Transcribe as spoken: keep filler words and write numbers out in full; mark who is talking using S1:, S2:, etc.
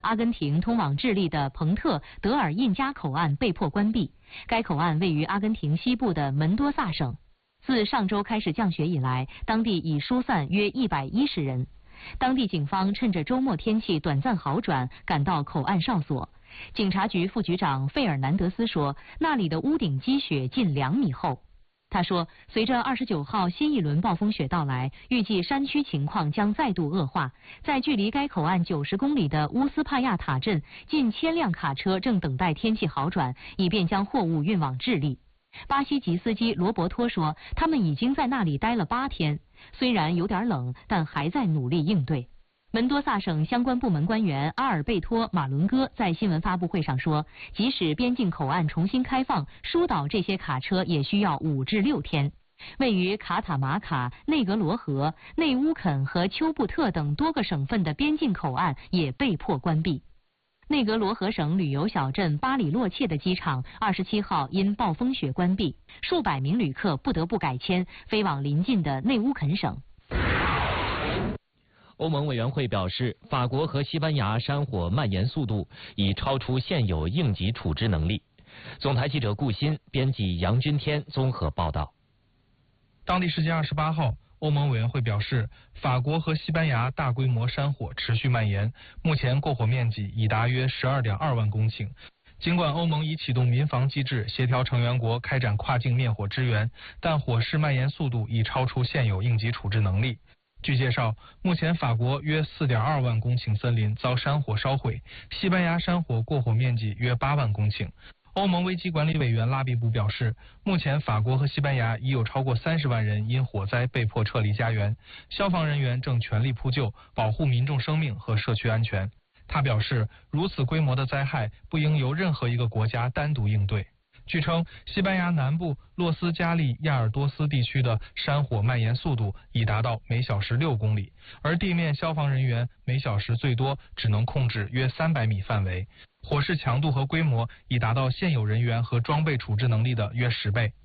S1: 阿根廷通往智利的彭特德尔印加口岸被迫关闭。该口岸位于阿根廷西部的门多萨省。自上周开始降雪以来，当地已疏散约一百一十人。当地警方趁着周末天气短暂好转，赶到口岸哨所。警察局副局长费尔南德斯说，那里的屋顶积雪近两米厚。他说，随着二十九号新一轮暴风雪到来，预计山区情况将再度恶化。在距离该口岸九十公里的乌斯帕亚塔镇，近千辆卡车正等待天气好转，以便将货物运往智利。巴西籍司机罗伯托说，他们已经在那里待了八天，虽然有点冷，但还在努力应对。门多萨省相关部门官员阿尔贝托·马伦戈在新闻发布会上说，即使边境口岸重新开放，疏导这些卡车也需要五至六天。位于卡塔马卡、内格罗河、内乌肯和丘布特等多个省份的边境口岸也被迫关闭。内格罗河省旅游小镇巴里洛切的机场二十七号因暴风雪关闭，数百名旅客不得不改签飞往邻近的内乌肯省。
S2: 欧盟委员会表示，法国和西班牙山火蔓延速度已超出现有应急处置能力。总台记者顾鑫，编辑杨君天综合报道。
S3: 当地时间二十八号，欧盟委员会表示，法国和西班牙大规模山火持续蔓延，目前过火面积已达约 十二点二万公顷。尽管欧盟已启动民防机制，协调成员国开展跨境灭火支援，但火势蔓延速度已超出现有应急处置能力。据介绍，目前法国约 四点二万公顷森林遭山火烧毁，西班牙山火过火面积约八万公顷。欧盟危机管理委员拉比布表示，目前法国和西班牙已有超过三十万人因火灾被迫撤离家园，消防人员正全力扑救，保护民众生命和社区安全。他表示，如此规模的灾害不应由任何一个国家单独应对。据称，西班牙南部洛斯加利亚尔多斯地区的山火蔓延速度已达到每小时六公里，而地面消防人员每小时最多只能控制约三百米范围，火势强度和规模已达到现有人员和装备处置能力的约十倍。